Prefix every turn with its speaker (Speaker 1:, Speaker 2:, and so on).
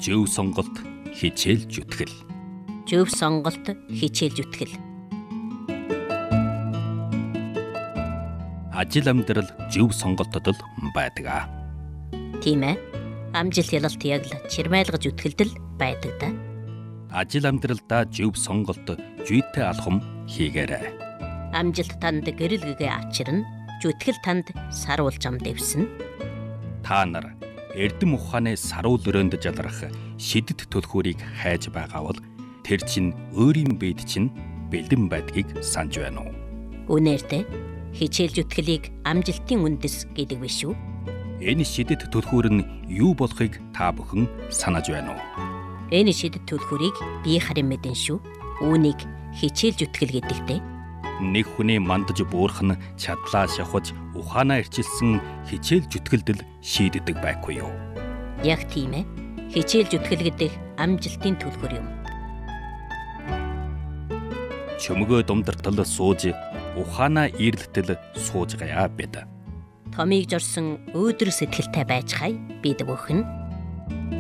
Speaker 1: Зөв сонголт хичээл зүтгэл.
Speaker 2: Зөв сонголт хичээл зүтгэл.
Speaker 1: Ажил амьдрал зөв сонголтод л байдаг.
Speaker 2: Тийм ээ. Амжилт ялалт яг л чирмайлгаж үтгэлдэл байдаг да.
Speaker 1: Ажил амьдралдаа зөв сонголт зүйтэй алхам хийгээрэй.
Speaker 2: Амжилт танд гэрэл гэгээ авчирна. Зүтгэл танд саруул зам дэвснэ.
Speaker 1: Та нар эрдэм ухааны саруул өрөөнд жалрах шидэт төлхүүрийг хайж байгаа бол тэр чинь өөрийн биед чинь бэлдэн байдгийг санаж байна уу?
Speaker 2: Үнээртэй хичээл зүтгэлийг амжилтын үндэс гэдэг биш үү?
Speaker 1: Энэ шидэт төлхүүр нь юу болохыг та бүхэн санаж байна уу?
Speaker 2: Энэ шидэт төлхүүрийг би харин мэдэн шүү. Үүнийг хичээл зүтгэл гэдэгтэй.
Speaker 1: Нэг хүний мандаж буурхан чадлаа шавхаж ухаанаа ирчилсэн хичээл зүтгэлдэл шийддэг байхгүй юу?
Speaker 2: Яг тийм ээ. Хичээл зүтгэл гэдэг амжилтын төлхөр юм.
Speaker 1: Чөмгөө думдартал сууж ухаанаа ирэлтэл сууж гаяа бид.
Speaker 2: Томийг зорсон өөдрөг сэтгэлтэй байж хай бид бүхэн.